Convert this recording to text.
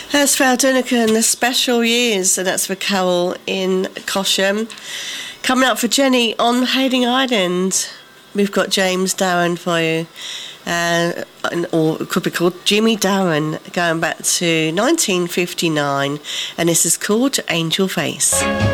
That's for Aldonica and the Special Years, and that's for Carol in Cosham. Coming up for Jenny on Hayling Island, we've got James Darren for you, or it could be called Jimmy Darren, going back to 1959, and this is called Angel Face.